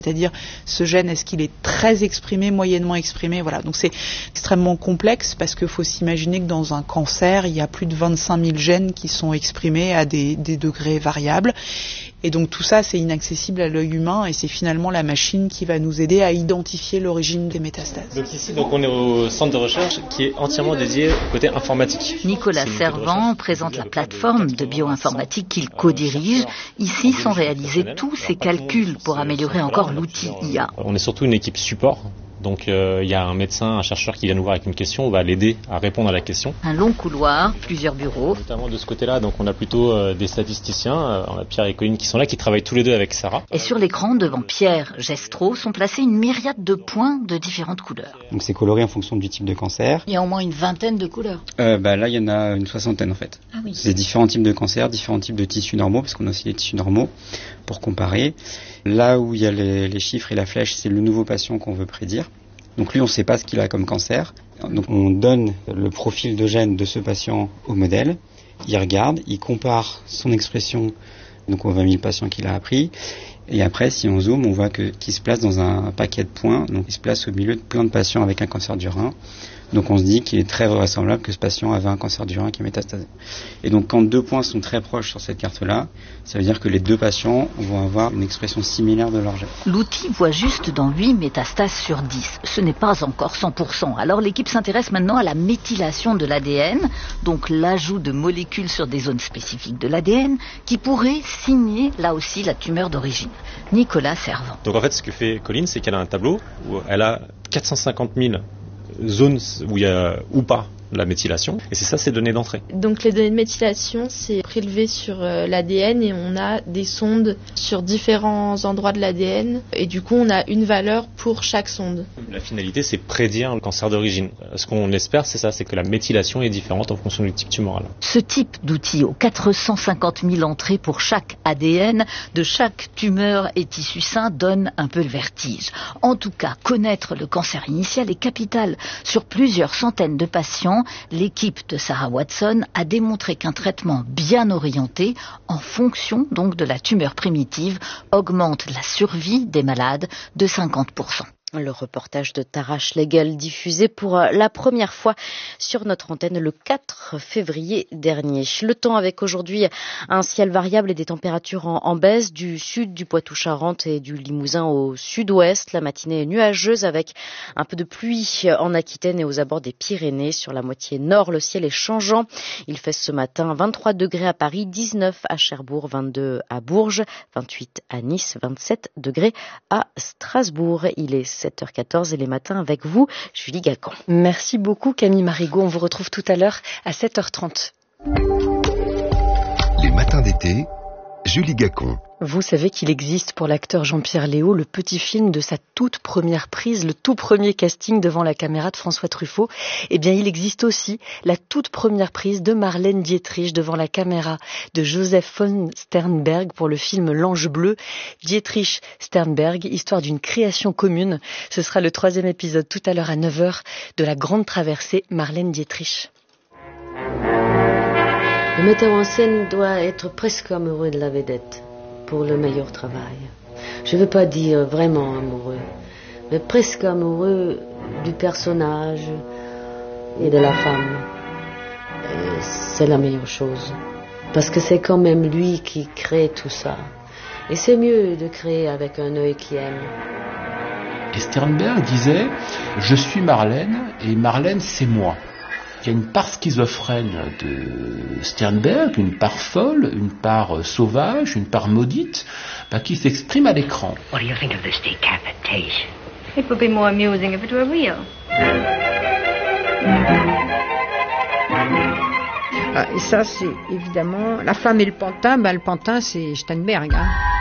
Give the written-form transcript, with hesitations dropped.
C'est-à-dire, ce gène, est-ce qu'il est très exprimé, moyennement exprimé? Voilà. Donc c'est extrêmement complexe parce qu'il faut s'imaginer que dans un cancer, il y a plus de 25 000 gènes qui sont exprimés à des degrés variables. Et donc tout ça, c'est inaccessible à l'œil humain et c'est finalement la machine qui va nous aider à identifier l'origine des métastases. Donc ici, on est au centre de recherche qui est entièrement dédié au côté informatique. Nicolas Servant présente la plateforme de bioinformatique qu'il co-dirige. Ici sont réalisés tous ces calculs pour améliorer encore l'outil IA. On est surtout une équipe support. Donc il y a un médecin, un chercheur qui vient nous voir avec une question, on va l'aider à répondre à la question. Un long couloir, plusieurs bureaux. Notamment de ce côté-là, donc on a plutôt des statisticiens, on a Pierre et Colline qui sont là, qui travaillent tous les deux avec Sarah. Et sur l'écran, devant Pierre Gestreau, sont placés une myriade de points de différentes couleurs. Donc c'est coloré en fonction du type de cancer. Il y a au moins une vingtaine de couleurs. Là, il y en a une 60aine en fait. Ah oui. C'est différents types de cancers, différents types de tissus normaux, parce qu'on a aussi les tissus normaux pour comparer. Là où il y a les chiffres et la flèche, c'est le nouveau patient qu'on veut prédire. Donc lui, on ne sait pas ce qu'il a comme cancer. Donc on donne le profil de gène de ce patient au modèle. Il regarde, il compare son expression donc aux 20 000 patients qu'il a appris. Et après, si on zoome, on voit qu'il se place dans un paquet de points. Donc il se place au milieu de plein de patients avec un cancer du rein. Donc on se dit qu'il est très vraisemblable que ce patient avait un cancer du rein qui est métastasé. Et donc quand deux points sont très proches sur cette carte-là, ça veut dire que les deux patients vont avoir une expression similaire de leur gène. L'outil voit juste dans 8 métastases sur 10. Ce n'est pas encore 100%. Alors l'équipe s'intéresse maintenant à la méthylation de l'ADN, donc l'ajout de molécules sur des zones spécifiques de l'ADN qui pourraient signer là aussi la tumeur d'origine. Nicolas Servant. Donc en fait, ce que fait Colline, c'est qu'elle a un tableau où elle a 450 000 zones où il y a ou pas la méthylation, et c'est ça ces données d'entrée. Donc les données de méthylation, c'est prélevé sur l'ADN et on a des sondes sur différents endroits de l'ADN et du coup on a une valeur pour chaque sonde. La finalité, c'est prédire le cancer d'origine. Ce qu'on espère, c'est ça, c'est que la méthylation est différente en fonction du type tumoral. Ce type d'outil aux 450 000 entrées pour chaque ADN de chaque tumeur et tissu sain donne un peu le vertige. En tout cas, connaître le cancer initial est capital. Sur plusieurs centaines de patients, l'équipe de Sarah Watson a démontré qu'un traitement bien orienté, en fonction donc de la tumeur primitive, augmente la survie des malades de 50%. Le reportage de Tara Schlegel diffusé pour la première fois sur notre antenne le 4 février dernier. Le temps avec aujourd'hui un ciel variable et des températures en baisse du sud du Poitou-Charentes et du Limousin au sud-ouest. La matinée est nuageuse avec un peu de pluie en Aquitaine et aux abords des Pyrénées. Sur la moitié nord, le ciel est changeant. Il fait ce matin 23 degrés à Paris, 19 à Cherbourg, 22 à Bourges, 28 à Nice, 27 degrés à Strasbourg. Il est 7h14 et les matins avec vous, Julie Gacon. Merci beaucoup Camille Marigot, on vous retrouve tout à l'heure à 7h30. Les matins d'été, Julie Gacon. Vous savez qu'il existe pour l'acteur Jean-Pierre Léaud le petit film de sa toute première prise, le tout premier casting devant la caméra de François Truffaut. Eh bien, il existe aussi la toute première prise de Marlène Dietrich devant la caméra de Joseph von Sternberg pour le film L'Ange bleu. Dietrich-Sternberg, histoire d'une création commune. Ce sera le 3e épisode tout à l'heure à 9h de La Grande Traversée, Marlène Dietrich. Le metteur en scène doit être presque amoureux de la vedette pour le meilleur travail. Je ne veux pas dire vraiment amoureux, mais presque amoureux du personnage et de la femme. Et c'est la meilleure chose, parce que c'est quand même lui qui crée tout ça. Et c'est mieux de créer avec un œil qui aime. Et Sternberg disait « Je suis Marlène, et Marlène, c'est moi ». Il y a une part schizophrène de Sternberg, une part folle, une part sauvage, une part maudite, qui s'exprime à l'écran. What do you think of this decapitation? It would be more amusing if it were real. Et ça, c'est évidemment... La femme et le pantin, le pantin, c'est Sternberg.